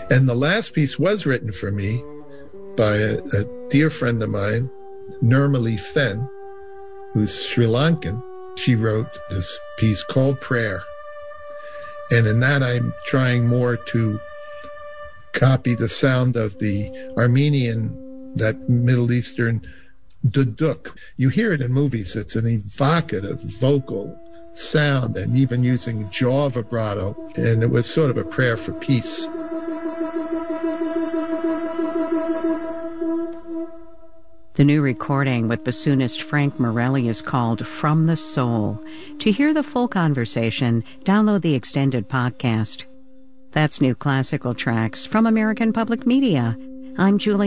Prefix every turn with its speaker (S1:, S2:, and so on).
S1: And the last piece was written for me by a dear friend of mine, Nirmali Fen, who's Sri Lankan. She wrote this piece called Prayer. And in that, I'm trying more to copy the sound of the Armenian, that Middle Eastern duduk. You hear it in movies. It's an evocative vocal sound, and even using jaw vibrato. And it was sort of a prayer for peace.
S2: The new recording with bassoonist Frank Morelli is called From the Soul. To hear the full conversation, download the extended podcast. That's New Classical Tracks from American Public Media. I'm Julie